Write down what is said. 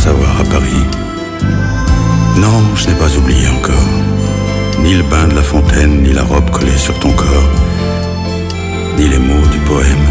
savoir à Paris. Non, je n'ai pas oublié encore, ni le bain de la fontaine, ni la robe collée sur ton corps, ni les mots du poème